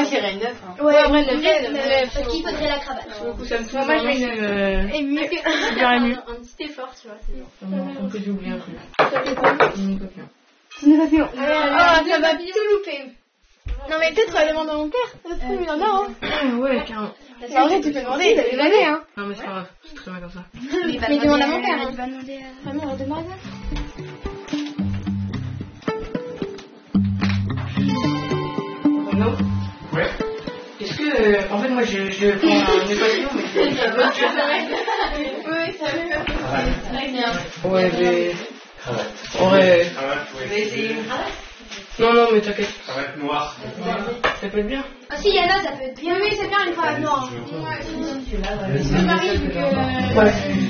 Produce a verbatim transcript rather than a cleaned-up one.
dirais neuf. Hein. Ouais, ouais, neuf. Parce qu'il faudrait la cravate. Ça me fait. Moi, je mets une. Ému. Bien ému. Un petit effort, tu vois. On peut oublier un truc. Une copine. C'est une papillon. Ah, ça va tout louper. Non, mais peut-être ça demande à mon père. Ça se trouve, il en a, hein. Ouais, carrément. En vrai, tu peux demander, il a des années, hein. Non, mais c'est pas grave. C'est très bien comme ça. Mais demande à mon père, hein. Il va demander à. Ta mère, demande à Renaud. Ouais. Est-ce que, euh, en fait, moi, je, je prends un équation, mais c'est une bonne chose. Oui, ça va. Très bien. Ouais, mais. Cravate. Ouais. Cravate, Je vais ouais. essayer. Non, non, mais t'inquiète. Cravate noire. Ça peut être bien. Ah, si, il y en a, ça peut être bien. Oui, oui, c'est bien une cravate noire. Ouais. C'est Marie, vu que. Ouais.